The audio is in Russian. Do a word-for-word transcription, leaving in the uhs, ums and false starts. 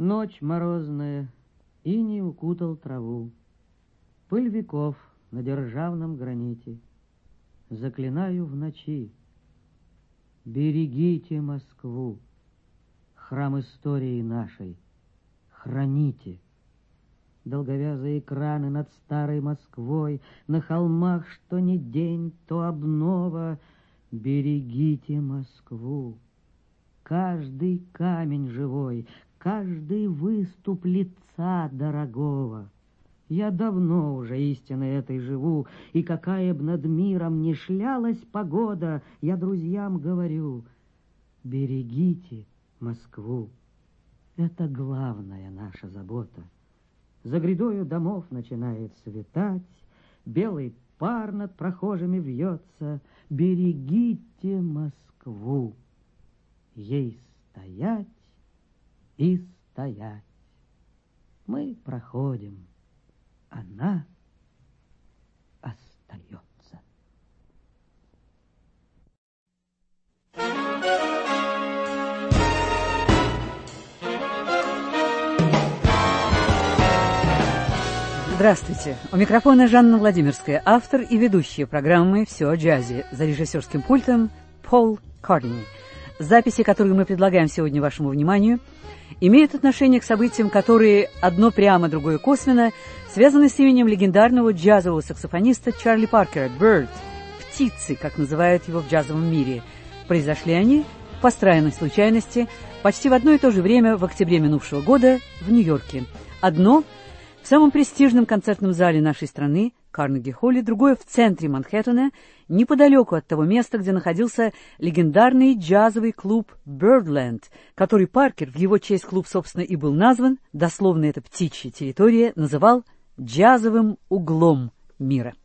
Ночь морозная, иней укутал траву. Пыль веков на державном граните. Заклинаю в ночи: берегите Москву, храм истории нашей, храните. Долговязые экраны над старой Москвой, на холмах, что ни день, то обнова. Берегите Москву, каждый камень живой, каждый выступ лица дорогого. Я давно уже истиной этой живу, и какая б над миром ни шлялась погода, я друзьям говорю: берегите Москву. Это главная наша забота. За грядою домов начинает светать, белый пар над прохожими вьется. Берегите Москву, ей стоять и стоять. Мы проходим, она остается. Здравствуйте. У микрофона Жанна Владимирская, автор и ведущая программы «Все о джазе», за режиссерским пультом Пол Картни. Записи, которые мы предлагаем сегодня вашему вниманию, имеют отношение к событиям, которые одно прямо, другое косвенно связаны с именем легендарного джазового саксофониста Чарли Паркера, Bird, птицы, как называют его в джазовом мире. Произошли они по странной случайности почти в одно и то же время в октябре минувшего года в Нью-Йорке. Одно — в самом престижном концертном зале нашей страны, Карнеги-холле, другое в центре Манхэттена, неподалеку от того места, где находился легендарный джазовый клуб Birdland, который Паркер, в его честь клуб, собственно, и был назван, дословно эта птичья территория, называл джазовым углом мира.